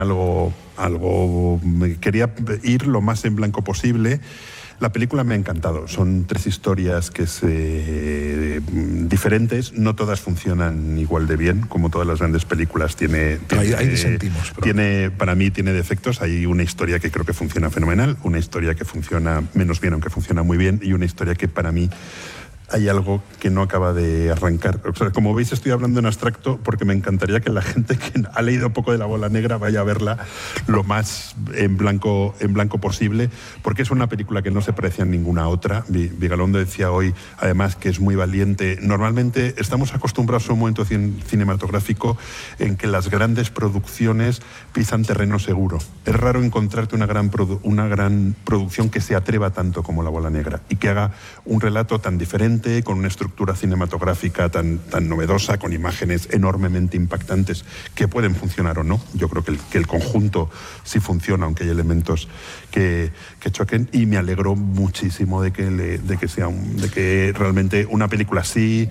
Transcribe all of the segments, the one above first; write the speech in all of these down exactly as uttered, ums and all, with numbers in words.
algo, algo, quería ir lo más en blanco posible. La película me ha encantado. Son tres historias que se diferentes, no todas funcionan igual de bien, como todas las grandes películas. Tiene, tiene, hay, hay disentimos, pero... tiene, para mí tiene defectos. Hay una historia que creo que funciona fenomenal, una historia que funciona menos bien, aunque funciona muy bien, y una historia que para mí hay algo que no acaba de arrancar. O sea, como veis, estoy hablando en abstracto porque me encantaría que la gente que ha leído poco de La Bola Negra vaya a verla lo más en blanco, en blanco posible, porque es una película que no se parece a ninguna otra. Vigalondo decía hoy, además, que es muy valiente. Normalmente estamos acostumbrados a un momento cin cinematográfico en que las grandes producciones pisan terreno seguro. Es raro encontrarte una gran, produ una gran producción que se atreva tanto como La Bola Negra y que haga un relato tan diferente, con una estructura cinematográfica tan, tan novedosa, con imágenes enormemente impactantes que pueden funcionar o no. Yo creo que el, que el conjunto sí funciona, aunque hay elementos que, que choquen, y me alegro muchísimo de que, le, de que sea un, de que realmente una película así,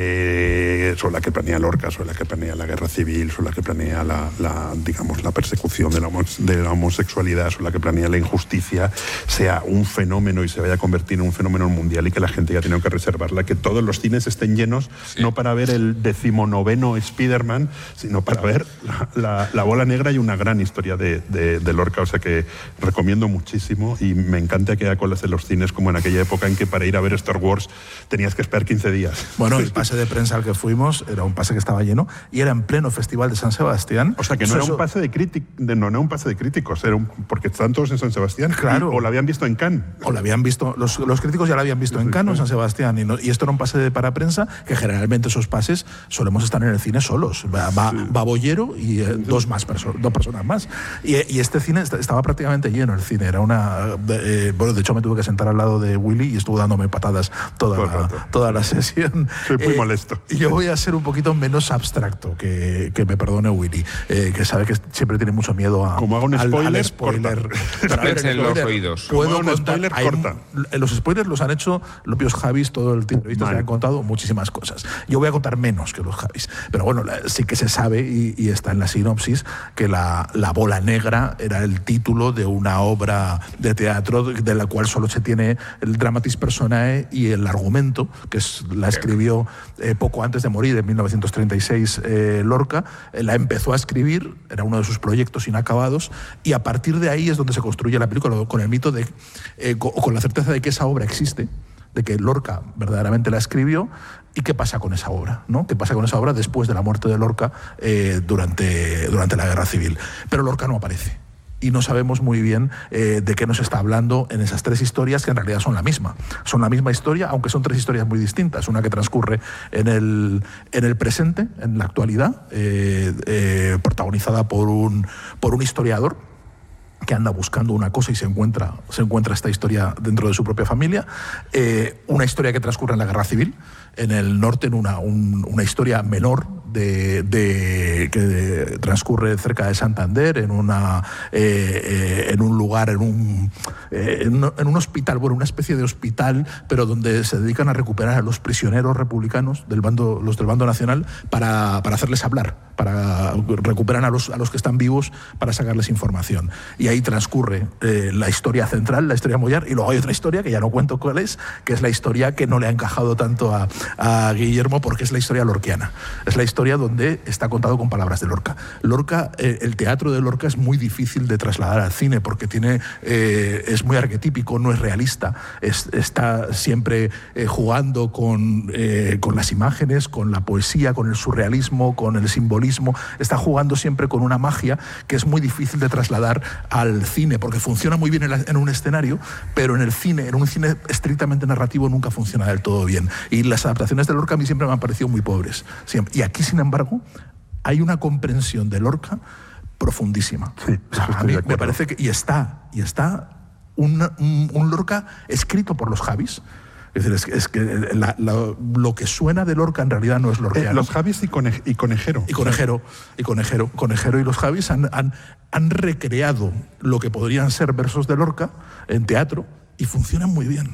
eh, sobre la que planea Lorca, sobre la que planea la guerra civil, sobre la que planea la, la, digamos, la persecución de la, de la homosexualidad, sobre la que planea la injusticia, sea un fenómeno y se vaya a convertir en un fenómeno mundial, y que la gente ya tiene que reservar que todos los cines estén llenos, sí, no para ver el decimonoveno Spider-Man, sino para ver la, la, la Bola Negra y una gran historia de, de, de Lorca. O sea que recomiendo muchísimo, y me encanta que haya colas en los cines como en aquella época en que para ir a ver Star Wars tenías que esperar quince días. Bueno, el pase de prensa al que fuimos era un pase que estaba lleno y era en pleno Festival de San Sebastián. O sea que no era un pase de, de, no, no era un pase de críticos, era un, porque están todos en San Sebastián. Claro. Y, o la habían visto en Cannes. O la habían visto, los, los críticos ya la habían visto en Cannes o en San Sebastián. Y, no, y esto era un pase de para prensa, que generalmente esos pases solemos estar en el cine solos. Va, va, sí. va Bollero y eh, dos, más perso dos personas más. Y, y este cine est estaba prácticamente lleno, el cine. Era una... Eh, bueno, de hecho me tuve que sentar al lado de Willy y estuvo dándome patadas toda, la, toda la sesión. Soy muy eh, molesto. Y yo voy a ser un poquito menos abstracto, que, que me perdone Willy, eh, que sabe que siempre tiene mucho miedo a, Como hago un spoiler, al, al spoiler. Pero en los oídos. Puedo Como un spoiler, hay, corta. Los spoilers los han hecho Lopios Javis, todo el tiempo. Se han contado muchísimas cosas. Yo voy a contar menos que los Javis. Pero bueno, sí que se sabe, y, y está en la sinopsis, que la, la Bola Negra era el título de una obra de teatro de la cual solo se tiene el dramatis personae y el argumento, que es, la escribió eh, poco antes de morir, en mil novecientos treinta y seis, eh, Lorca. Eh, la empezó a escribir, era uno de sus proyectos inacabados, y a partir de ahí es donde se construye la película, con el mito de, eh, con, con la certeza de que esa obra existe, de que Lorca verdaderamente la escribió. ¿Y qué pasa con esa obra? ¿no? ¿Qué pasa con esa obra después de la muerte de Lorca eh, durante, durante la Guerra Civil? Pero Lorca no aparece. Y no sabemos muy bien eh, de qué nos está hablando en esas tres historias, que en realidad son la misma. Son la misma historia, aunque son tres historias muy distintas. Una que transcurre en el, en el presente, en la actualidad, eh, eh, protagonizada por un, por un historiador que anda buscando una cosa y se encuentra, se encuentra esta historia dentro de su propia familia. Eh, una historia que transcurre en la Guerra Civil, en el norte, en una, un, una historia menor de, de, que de, transcurre cerca de Santander, en, una, eh, eh, en un lugar, en un, eh, en, un, en un hospital, bueno, una especie de hospital, pero donde se dedican a recuperar a los prisioneros republicanos, del bando, los del bando nacional, para, para hacerles hablar, para recuperar a los, a los que están vivos, para sacarles información. Y ahí transcurre eh, la historia central, la historia Mollar, y luego hay otra historia, que ya no cuento cuál es, que es la historia que no le ha encajado tanto a, a Guillermo, porque es la historia lorquiana. Es la historia donde está contado con palabras de Lorca. Lorca, eh, el teatro de Lorca es muy difícil de trasladar al cine, porque tiene, eh, es muy arquetípico, no es realista, es, está siempre eh, jugando con, eh, con las imágenes, con la poesía, con el surrealismo, con el simbolismo, está jugando siempre con una magia que es muy difícil de trasladar al cine, porque funciona muy bien en, la, en un escenario, pero en el cine, en un cine estrictamente narrativo, nunca funciona del todo bien. Y las adaptaciones de Lorca a mí siempre me han parecido muy pobres. Siempre. Y aquí, sin embargo, hay una comprensión de Lorca profundísima. Sí, o sea, a mí me parece que... Y está, y está un, un, un Lorca escrito por los Javis. Es decir, es que, es que la, la, lo que suena de Lorca en realidad no es lorquiano. Eh, los Javis y, Cone, y Conejero. Y Conejero, y Conejero. Conejero y los Javis han, han, han recreado lo que podrían ser versos de Lorca en teatro y funcionan muy bien.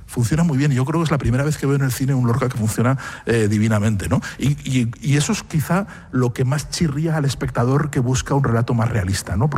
funciona muy bien. Yo creo que es la primera vez que veo en el cine un Lorca que funciona eh, divinamente, ¿no? Y, y, y eso es quizá lo que más chirría al espectador que busca un relato más realista, ¿no?